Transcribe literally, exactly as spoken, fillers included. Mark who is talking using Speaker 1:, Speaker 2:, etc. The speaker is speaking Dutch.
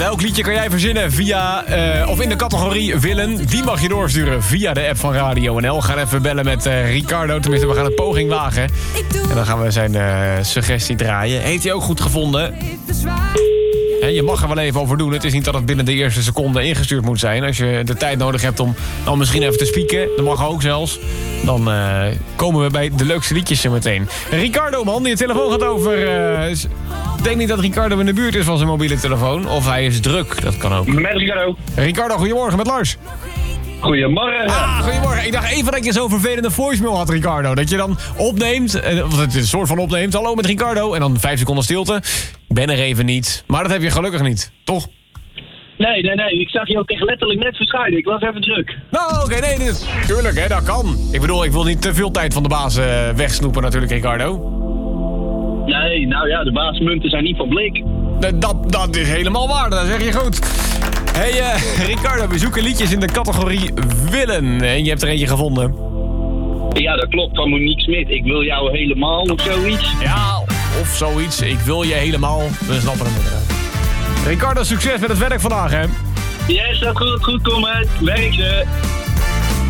Speaker 1: welk liedje kan jij verzinnen via, uh, of in de categorie willen? Die mag je doorsturen via de app van Radio N L. We gaan even bellen met uh, Ricardo. Tenminste, we gaan een poging wagen. En dan gaan we zijn uh, suggestie draaien. Heeft hij ook goed gevonden? He, je mag er wel even over doen. Het is niet dat het binnen de eerste seconde ingestuurd moet zijn. Als je de tijd nodig hebt om dan misschien even te spieken, dat mag ook zelfs. Dan uh, komen we bij de leukste liedjes zo meteen. Ricardo, man, je telefoon gaat over. Uh, ik denk niet dat Ricardo in de buurt is van zijn mobiele telefoon. Of hij is druk, dat kan ook.
Speaker 2: Met Ricardo.
Speaker 1: Ricardo, goedemorgen, met Lars.
Speaker 2: Goedemorgen.
Speaker 1: Ah, goedemorgen. Ik dacht even dat je zo'n vervelende voicemail had, Ricardo. Dat je dan opneemt, of het is een soort van opneemt. Hallo met Ricardo. En dan vijf seconden stilte. Ik ben er even niet. Maar dat heb je gelukkig niet, toch?
Speaker 2: Nee, nee, nee. Ik zag je ook echt letterlijk net verschijnen. Ik was even druk.
Speaker 1: Nou, oké, okay, nee, dit, tuurlijk, hè, dat kan. Ik bedoel, ik wil niet te veel tijd van de baas uh, wegsnoepen natuurlijk, Ricardo.
Speaker 2: Nee, nou ja, de baasmunten zijn niet van blik.
Speaker 1: De, dat, dat is helemaal waar, dat zeg je goed. Hé, hey, uh, Ricardo, we zoeken liedjes in de categorie willen. En je hebt er eentje gevonden.
Speaker 2: Ja, dat klopt, van Monique Smit. Ik wil jou helemaal, of zoiets.
Speaker 1: Ja, of zoiets. Ik wil je helemaal. We snappen hem inderdaad. Ricardo, succes met het werk vandaag, hè?
Speaker 2: Yes, dat goed, goed komen. Werk ze.